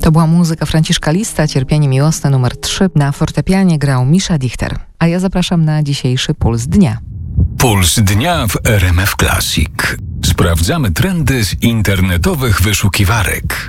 To była muzyka Franciszka Lista, Cierpienie miłosne numer 3. Na fortepianie grał Misza Dichter. A ja zapraszam na dzisiejszy Puls Dnia. Puls Dnia w RMF Classic. Sprawdzamy trendy z internetowych wyszukiwarek.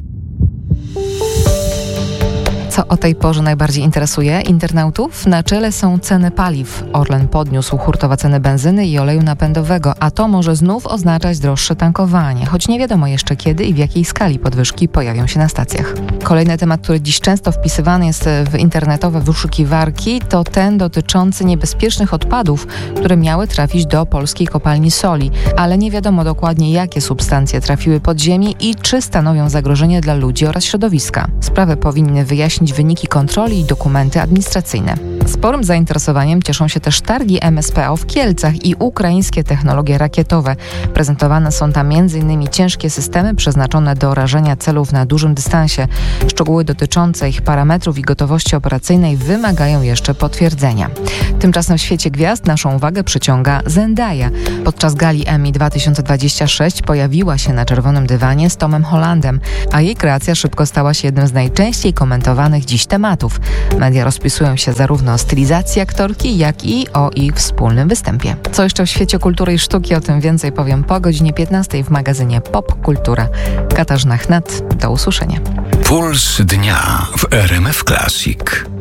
Co o tej porze najbardziej interesuje internautów? Na czele są ceny paliw. Orlen podniósł hurtowo ceny benzyny i oleju napędowego, a to może znów oznaczać droższe tankowanie, choć nie wiadomo jeszcze kiedy i w jakiej skali podwyżki pojawią się na stacjach. Kolejny temat, który dziś często wpisywany jest w internetowe wyszukiwarki, to ten dotyczący niebezpiecznych odpadów, które miały trafić do polskiej kopalni soli, ale nie wiadomo dokładnie, jakie substancje trafiły pod ziemię i czy stanowią zagrożenie dla ludzi oraz środowiska. Sprawę powinny wyjaśnić wyniki kontroli i dokumenty administracyjne. Sporym zainteresowaniem cieszą się też targi MSPO w Kielcach i ukraińskie technologie rakietowe. Prezentowane są tam m.in. ciężkie systemy przeznaczone do rażenia celów na dużym dystansie. Szczegóły dotyczące ich parametrów i gotowości operacyjnej wymagają jeszcze potwierdzenia. Tymczasem w świecie gwiazd naszą uwagę przyciąga Zendaya. Podczas gali Emmy 2026 pojawiła się na czerwonym dywanie z Tomem Hollandem, a jej kreacja szybko stała się jednym z najczęściej komentowanych dziś tematów. Media rozpisują się zarówno o stylizacji aktorki, jak i o ich wspólnym występie. Co jeszcze w świecie kultury i sztuki, o tym więcej powiem po godzinie 15 w magazynie Pop Kultura. Katarzyna Chnat, do usłyszenia. Puls Dnia w RMF Classic.